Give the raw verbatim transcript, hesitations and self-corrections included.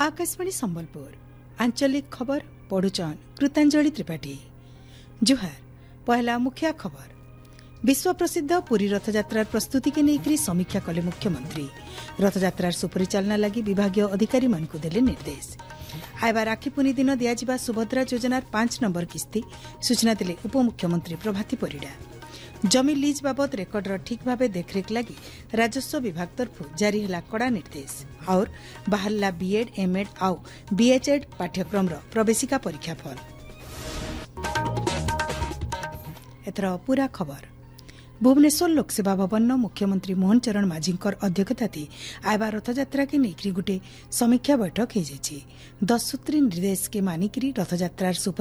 आकाशवाणी संबलपुर आंचलिक खबर पढ़ुचन कृतांजलि त्रिपाठी। जुहार पहला मुख्य खबर। विश्व प्रसिद्ध पुरी रथयात्रार प्रस्तुति के नेकरी समीक्षा कले मुख्यमंत्री। रथयात्रार सुपरिचालना लगी विभागीय अधिकारी मानकु देले निर्देश। आयबा राखी पुनी दिन दियाजिबा सुभद्रा योजनार पांच नंबर किस्ती सूचना देले उपमुख्यमंत्री प्रभाती परिड़ा। जमी लीज बाबद रेकर्डर ठीक भाव देखरेख लगी राजस्व विभाग तरफ जारी है कड़ा निर्देश। और बाहरला बीएड एमएड आउ बीएचएड पाठ्यक्रम प्रवेशिका परीक्षा फल। एथर पूरा खबर। भुवनेश्वर लोकसेवा भवन मुख्यमंत्री मोहन चरण माझींकर अध्यक्षता आयबा रथयात्रा के नेकरी गोटे समीक्षा बैठक हो दस सूत्री निर्देश के मानिकी रथयात्रार